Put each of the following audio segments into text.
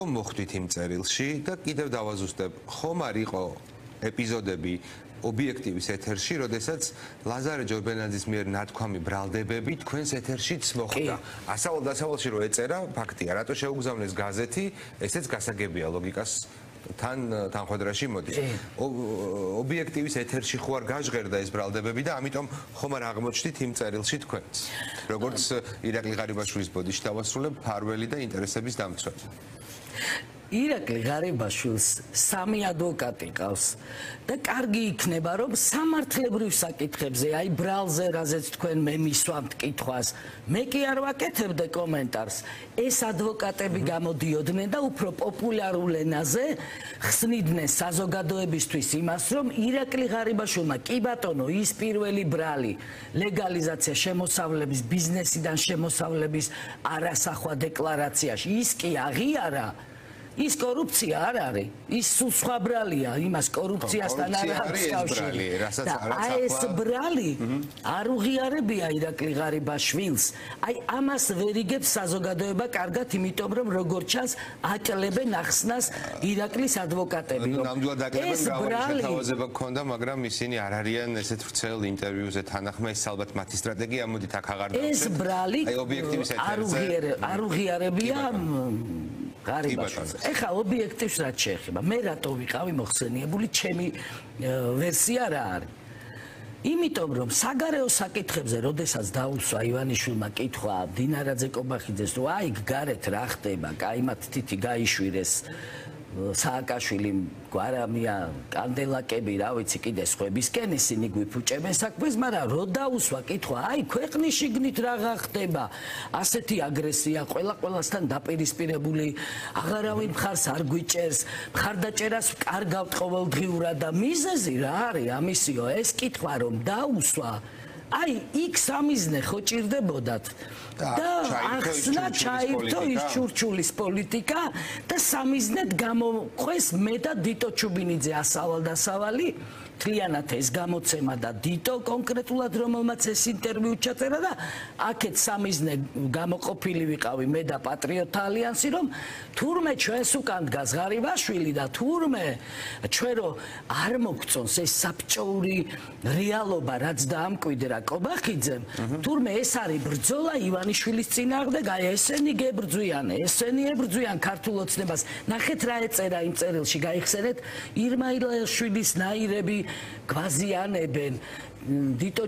მოხვდით იმ წერილში და კიდევ დავაზუსტებ, ხომ არ იყო ეპიზოდები ობიექტივის ეთერში, როდესაც ლაზარე ჯორბენაძის მიერ ნათქვამი ბრალდებები თქვენს ეთერშიც მოხდა. ასავალ-დასავალში რო ეწერა, ფაქტია, რატო შეუგზავნეს გაზეთი, ესეც გასაგებია ლოგიკას თანხმედრაში მოდის. ობიექტივის ეთერში ხო არ გაჟღერდა ეს ბრალდებები და ამიტომ ხომ არ აღმოჩნდით იმ წერილში თქვენს. როგორც ირაკლი ღარიბაშვილის ბოდიში დავასრულებ, ფარველი და ინტერესების დამცველი. ირაკლი ღარიბაშვილს სამი ადვოკატი ყავს და კარგი იქნება რომ სამართლებრივ საკითხებზე აი ბრალზე რაზეც თქვენ მე მისვამთ კითხვას მე კი არ ვაკეთებდე კომენტარს ეს ადვოკატები გამოდიოდნენ და უფრო პოპულარულ ენაზე ხსნიდნენ საზოგადოებისთვის იმას რომ ირაკლი ღარიბაშვილმა კი ბატონო ის პირველი ბრალი ლეგალიზაცია შემოსავლების ბიზნესიდან შემოსავლების არასახვა დეკლარაციაში ის კი აღიარა ის კორუფცია არ არის ის სულ სხვა ბრალია იმას კორუფციასთან არ აქვს კავშირი და ეს ბრალი არ უღიარებია ირაკლი ღარიბაშვილს აი ამას ვერ იგებს საზოგადოება კარგად იმიტომ რომ როგორც ჩანს აკლებენ ახსნას ირაკლის ადვოკატები ნამდვილად აკლებენ მრავალი შეთავაზება გქონდა მაგრამ ისინი არ არიან ესეთ ვრცელ ინტერვიუზე თანახმა ეს ალბათ მათი სტრატეგია მოდით აქ აღარ დავწერთ ეს ბრალი არ უღიარებია ღარიბაშვილს. ეხლა ობიექტივს რაც შეეხება, მე რატო ვიყავი მოხსენიებული, ჩემი ვერსია რა არის. იმიტომ რომ საგარეო საკითხებზე, როდესაც დაუსვა ივანიშვილმა კითხვა დინარაძე კობახიძეს, რომ აი გარეთ რა ხდება, კაიმათ თითი გაიშვირეს სააკაშვილი გვარამია კანდელაკები რა ვიცი კიდე სხვებისკენ ისინი გვიფუჭებენ საქმეს მაგრამ რო დაუსვა კითხვა აი ქვეყნის შიგნით რა ხდება ასეთი აგრესია ყველასთან დაპირისპირებული აღარავინ მხარს არ გვიჭერს მხარდაჭერას კარგავთ ყოველდღიურად და მიზეზი რა არის ამისიო ეს კითხვა რომ დაუსვა აი იქ სამიზნე ხო ჭირდებოდათ და ახსნა ჩაირთო ის ჩურჩულის პოლიტიკა და სამიზნედ გამოყვეს მე და დიტო ჩუბინიძე ასავალ-დასავალი თლიანად ეს გამოცემა და დიტო კონკრეტულად რომელმაც ეს ინტერვიუ ჩაწერა და აქეთ სამიზნე გამოყოფილი ვიყავი მე და პატრიოტთა ალიანსი რომ თურმე ჩვენს უკან დგას ღარიბაშვილი და თურმე ჩვენ რო არ მოგწონს ეს საბჭოური რეალობა რაც დაამკვიდრა კობახიძემ თურმე ეს არის ბრძოლა ივანიშვილის წინააღმდეგ აი ესენი გებრძვიან ესენი ებრძვიან ქართულ ოცნებას ნახეთ რა ეწერა იმ წერილში გაიხსენეთ ირმაილაშვილის ნაირები გვაზიანებენ დიტო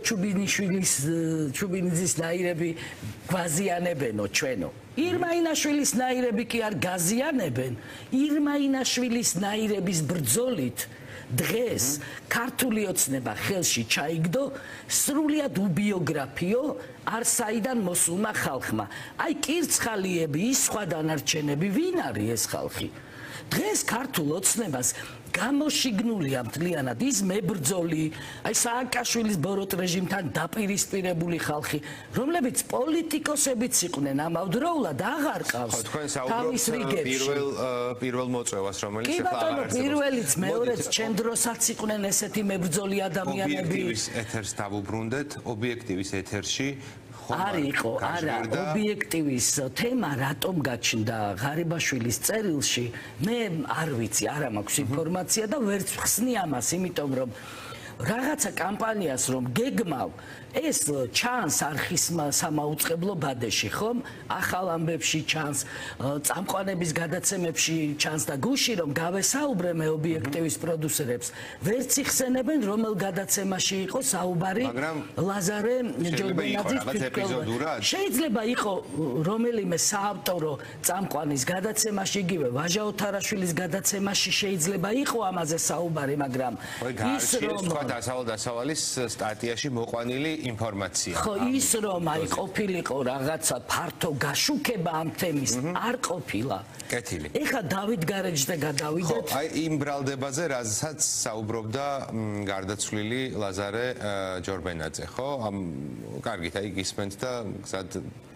ჩუბინიძის ნაირები გვაზიანებენო ჩვენო ირმაინაშვილის ნაირები კი არ გაზიანებენ ირმაინაშვილის ნაირების ბრძოლით დღეს ქართული ოცნება ხელში ჩაიგდო სრულიად უბიოგრაფიო არსაიდან მოსულმა ხალხმა აი კირცხალიები ის სხვა დანარჩენები ვინ არის ეს ხალხი დღეს ქართულ ოცნებას გამოშიგნულია მთლიანად ის მებრძოლი აი სააკაშვილის ბოროტ რეჟიმთან დაპირისპირებული ხალხი რომლებიც პოლიტიკოსებიც იყვნენ ამავდროულად აღარ ყავს თავის რიგებში პირველ მოწვევას რომელიც ახლა არ არსებობს პირველიც მეორეც ჩემ დროსაც იყვნენ ესეთი მებრძოლი ადამიანები ობიექტივის ეთერს დავუბრუნდეთ ობიექტივის ეთერში არ იყო არა ობიექტივის თემა რატომ გაჩნდა ღარიბაშვილის წერილში მე არ ვიცი არა მაქვს ინფორმაცია და ვერც ხსნი ამას იმიტომ რომ რაღაცა კამპანიას რომ გეგმავ ეს ჩანს არხის სამაუწყებლო ბადეში ხომ ახალ ამბებში ჩანს წამყვანების გადაცემებში ჩანს და გუში რომ გავესაუბრე მე ობიექტივის პროდიუსერებს ვერც იხსენებენ რომელ გადაცემაში იყო საუბარი ლაზარე ჯორბენაძის თვითმკვლელობაში შეიძლება იყო რომელიმე საავტორო წამყვანის გადაცემაში იგივე ვაჟა ოთარაშვილის გადაცემაში შეიძლება იყო ამაზე საუბარი მაგრამ ის რომ დასავალ-დასავალის სტატიაში მოყვანილი ინფორმაცია. ხო ის რომ აი ყოფილიყო რაღაცა ფართო გაშუქება ამ თემის არ ყოფილა. კეთილი. ეხლა დავით გარეჯზე გადავიდეთ. ხო აი იმ ბრალდებაზე რაზეც საუბრობდა გარდაცვლილი ლაზარე ჯორბენაძე, ხო? კარგით, აი გისმენთ და გზად